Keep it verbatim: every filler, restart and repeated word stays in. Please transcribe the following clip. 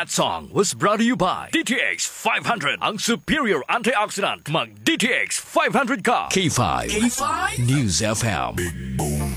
That song was brought to you by D T X five hundred. Ang superior antioxidant. Mag D T X five hundred ka. K five. K five. News F M.